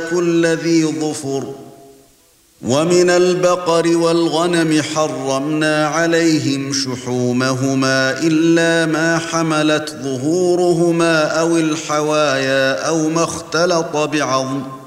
كل ذي ظفر ومن البقر والغنم حرمنا عليهم شحومهما إلا ما حملت ظهورهما أو الحوايا أو ما اختلط بعظم